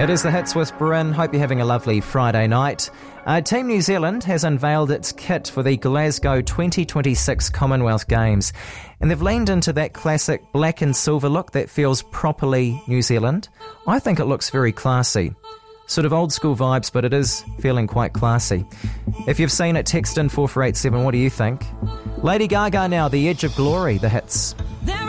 It is the Hits with Bryn. Hope you're having a lovely Friday night. Team New Zealand has unveiled its kit for the Glasgow 2026 Commonwealth Games, and they've leaned into that classic black and silver look that feels properly New Zealand. I think it looks very classy. Sort of old school vibes, but it is feeling quite classy. If you've seen it, text in 4487. What do you think? Lady Gaga now, The Edge of Glory, the hits.